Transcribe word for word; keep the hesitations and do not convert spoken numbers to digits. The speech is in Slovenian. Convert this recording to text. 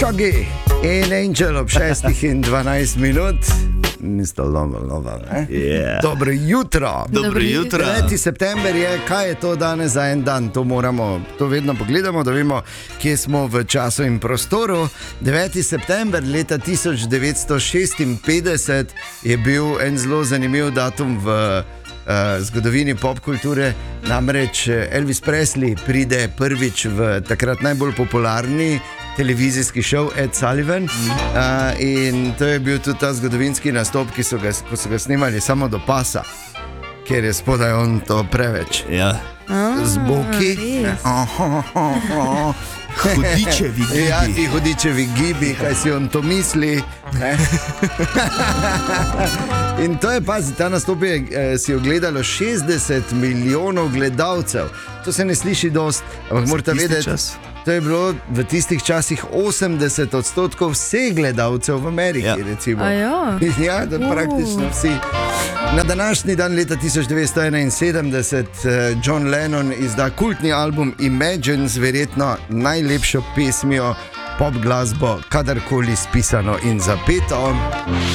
Shaggy in Angel ob šestih in dvanajst minut. Niste lova, lova, ne? Yeah. Dobro jutro. Dobro jutro. deveti september je, kaj je to danes za en dan? To moramo, to vedno pogledamo, da vemo, kje smo v času in prostoru. deveti september leta tisoč devetsto šestinpetdeset je bil en zelo zanimiv datum v uh, zgodovini popkulture. Namreč Elvis Presley pride prvič v takrat najbolj popularni televizijski šov Ed Sullivan, uh, in to je bil tudi ta zgodovinski nastop, ki so ga, ko so ga snimali samo do pasa, ker je spodaj on to preveč. Ja. Z boki. Hudičevi gibi. Ja, ti hudičevi gibi, kaj si on to misli. Ne? In to je, pazi, ta nastop je eh, si ogledalo šestdeset milijonov gledalcev. To se ne sliši dost, ampak morate vedeti, čas. To je bilo v tistih časih osemdeset odstotkov vseh gledalcev v Ameriki, Ja. recimo. A ja? Ja, da praktično vsi. Na današnji dan leta tisoč devetsto enainsedemdeset eh, John Lennon izda kultni album Imagine z verjetno najlepšo pesmijo pop glasbo kadarkoli spisano in zapeto.